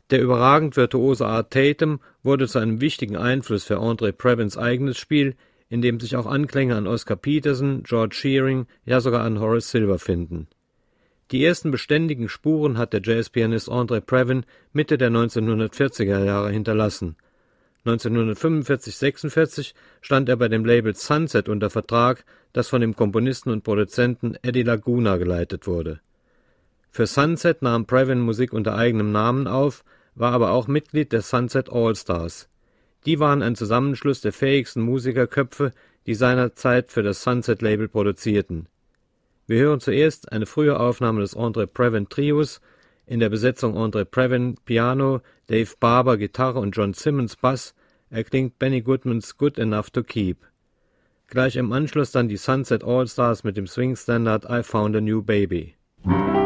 Der überragend virtuose Art Tatum wurde zu einem wichtigen Einfluss für Andre Previns eigenes Spiel, in dem sich auch Anklänge an Oscar Peterson, George Shearing, ja sogar an Horace Silver finden. Die ersten beständigen Spuren hat der Jazzpianist Andre Previn Mitte der 1940er Jahre hinterlassen. 1945/46 stand er bei dem Label Sunset unter Vertrag, das von dem Komponisten und Produzenten Eddie Laguna geleitet wurde. Für Sunset nahm Previn Musik unter eigenem Namen auf, war aber auch Mitglied der Sunset All-Stars. Die waren ein Zusammenschluss der fähigsten Musikerköpfe, die seinerzeit für das Sunset-Label produzierten. Wir hören zuerst eine frühe Aufnahme des Andre Previn Trios, in der Besetzung Andre Previn Piano, Dave Barber Gitarre und John Simmons Bass, erklingt Benny Goodmans Good Enough to Keep. Gleich im Anschluss dann die Sunset All-Stars mit dem Swing-Standard I Found a New Baby.